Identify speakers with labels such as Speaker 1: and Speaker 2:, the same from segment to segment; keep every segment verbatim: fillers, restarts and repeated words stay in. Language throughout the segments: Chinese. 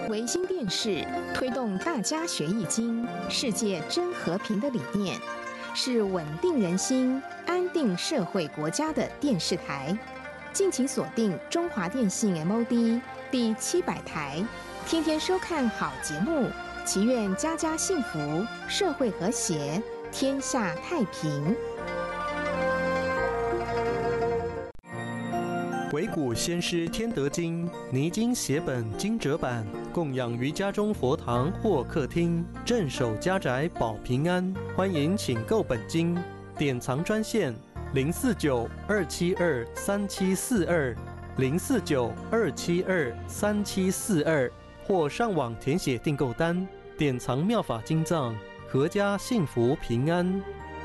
Speaker 1: 维新电视推动大家学易经、世界真和平的理念，是稳定人心、安定社会国家的电视台。敬请锁定中华电信 M O D 第七百台，天天收看好节目，祈愿家家幸福，社会和谐，天下太平。
Speaker 2: 惟古先师天德经拟经写本经折版，供养于家中佛堂或客厅，镇守家宅保平安。欢迎请购本经，典藏专线零四九二七二三七四二零四九二七二三七四二，或上网填写订购单，典藏妙法经藏，阖家幸福平安。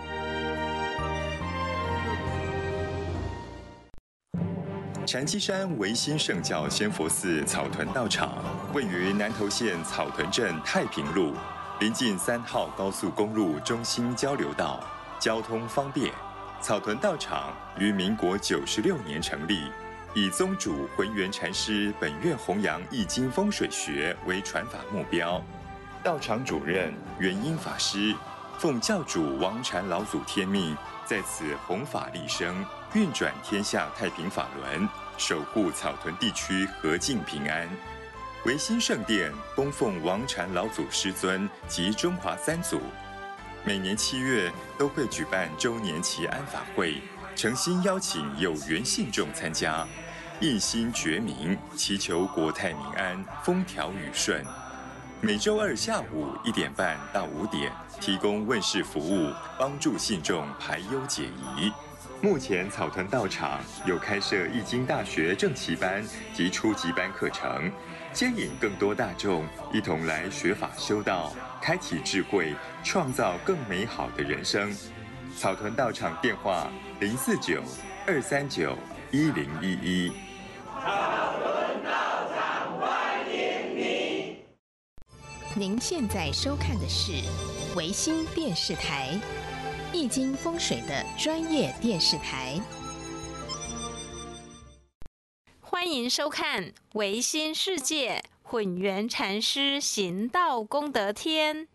Speaker 3: 禅机山维新圣教仙佛寺草屯道场位于南投县草屯镇太平路，临近三号高速公路中心交流道，交通方便。草屯道场于民国九十六年成立，以宗主浑元禅师本愿弘扬易经风水学为传法目标。道场主任元英法师奉教主王禅老祖天命，在此弘法利生，运转天下太平法轮，守护草屯地区和静平安。维新圣殿供奉王禅老祖师尊及中华三祖，每年七月都会举办周年祈安法会，诚心邀请有缘信众参加，一心觉明，祈求国泰民安，风调雨顺。每周二下午一点半到五点，提供问事服务，帮助信众排忧解疑。目前草屯道场有开设易经大学正期班及初级班课程，接引更多大众一同来学法修道，开启智慧，创造更美好的人生。草屯道场电话零四九二三九一零一一。
Speaker 4: 草屯道场欢迎你。
Speaker 1: 您现在收看的是维新电视台，易经风水的专业电视台。
Speaker 5: 欢迎收看维新世界混元禅师行道功德天。